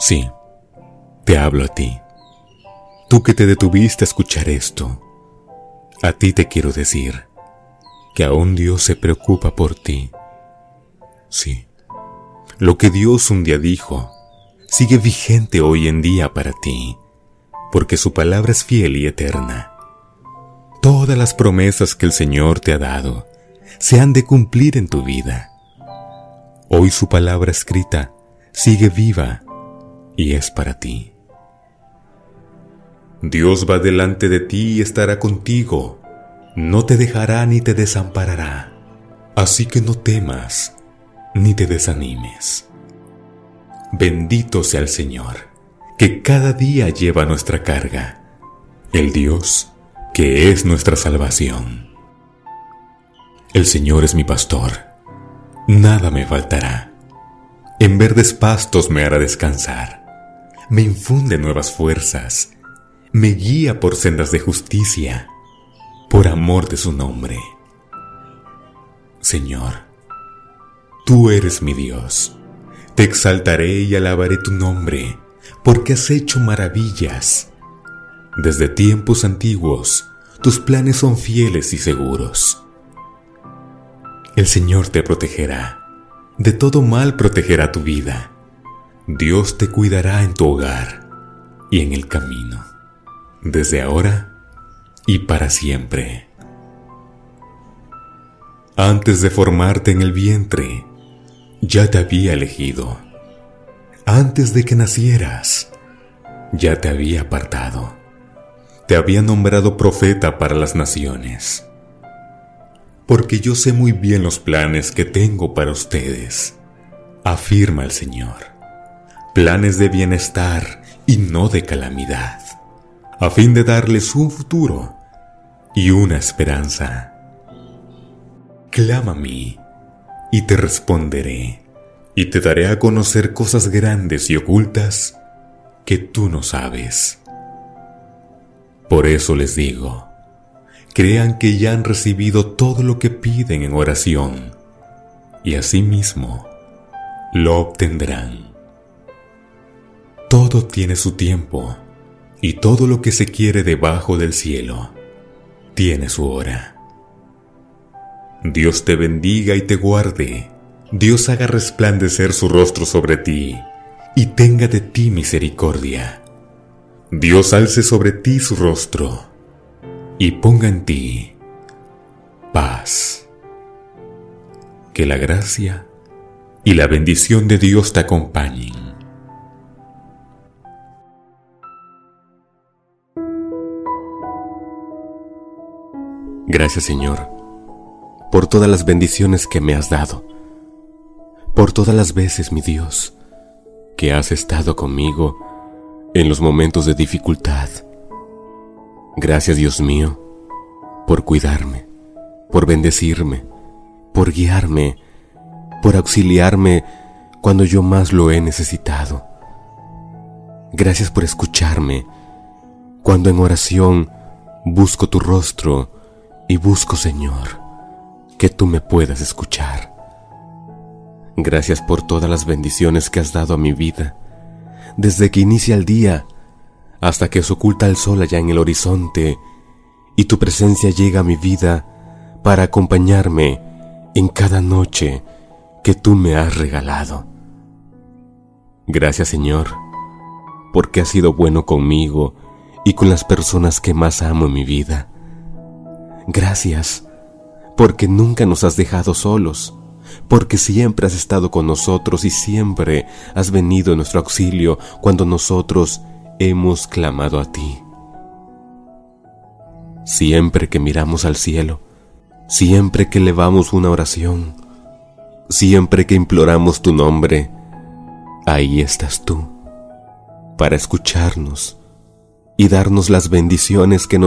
Sí, te hablo a ti. Tú que te detuviste a escuchar esto, a ti te quiero decir que aún Dios se preocupa por ti. Sí, lo que Dios un día dijo sigue vigente hoy en día para ti, porque su palabra es fiel y eterna. Todas las promesas que el Señor te ha dado se han de cumplir en tu vida. Hoy su palabra escrita sigue viva y es para ti. Dios va delante de ti y estará contigo. No te dejará ni te desamparará. Así que no temas ni te desanimes. Bendito sea el Señor, que cada día lleva nuestra carga. El Dios que es nuestra salvación. El Señor es mi pastor. Nada me faltará. En verdes pastos me hará descansar. Me infunde nuevas fuerzas. Me guía por sendas de justicia, por amor de su nombre. Señor, tú eres mi Dios. Te exaltaré y alabaré tu nombre, porque has hecho maravillas. Desde tiempos antiguos, tus planes son fieles y seguros. El Señor te protegerá. De todo mal protegerá tu vida. Dios te cuidará en tu hogar y en el camino, desde ahora y para siempre. Antes de formarte en el vientre, ya te había elegido. Antes de que nacieras, ya te había apartado. Te había nombrado profeta para las naciones. Porque yo sé muy bien los planes que tengo para ustedes, afirma el Señor. Planes de bienestar y no de calamidad, a fin de darles un futuro y una esperanza. Clama a mí y te responderé, y te daré a conocer cosas grandes y ocultas que tú no sabes. Por eso les digo, crean que ya han recibido todo lo que piden en oración, y asimismo lo obtendrán. Todo tiene su tiempo, y todo lo que se quiere debajo del cielo tiene su hora. Dios te bendiga y te guarde. Dios haga resplandecer su rostro sobre ti y tenga de ti misericordia. Dios alce sobre ti su rostro y ponga en ti paz. Que la gracia y la bendición de Dios te acompañen. Gracias, Señor, por todas las bendiciones que me has dado, por todas las veces, mi Dios, que has estado conmigo en los momentos de dificultad. Gracias, Dios mío, por cuidarme, por bendecirme, por guiarme, por auxiliarme cuando yo más lo he necesitado. Gracias por escucharme cuando en oración busco tu rostro y busco, Señor, que tú me puedas escuchar. Gracias por todas las bendiciones que has dado a mi vida, desde que inicia el día hasta que se oculta el sol allá en el horizonte y tu presencia llega a mi vida para acompañarme en cada noche que tú me has regalado. Gracias, Señor, porque has sido bueno conmigo y con las personas que más amo en mi vida. Gracias, porque nunca nos has dejado solos, porque siempre has estado con nosotros y siempre has venido en nuestro auxilio cuando nosotros hemos clamado a ti. Siempre que miramos al cielo, siempre que elevamos una oración, siempre que imploramos tu nombre, ahí estás tú, para escucharnos y darnos las bendiciones que nos